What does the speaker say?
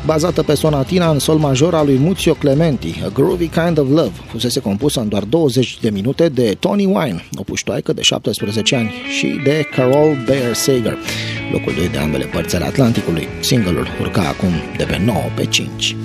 bazată pe sonatina în sol major a lui Muzio Clementi, A Groovy Kind of Love, fusese compusă în doar 20 de minute de Tony Wine, o puștoaică de 17 ani, și de Carol Bayer Sager, locul 2 de ambele părți ale Atlanticului. Single-ul urca acum de pe 9 pe 5.